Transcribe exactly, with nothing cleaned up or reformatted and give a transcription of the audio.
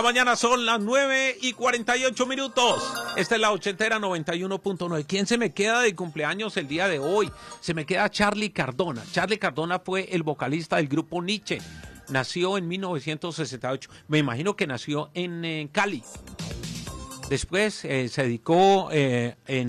mañana son las nueve y cuarenta y ocho minutos. Esta es la ochentera noventa y uno punto nueve. ¿Quién se me queda de cumpleaños el día de hoy? Se me queda Charly Cardona. Charly Cardona fue el vocalista del grupo Nietzsche. Nació en mil novecientos sesenta y ocho. Me imagino que nació en, en Cali. Después eh, se dedicó eh, en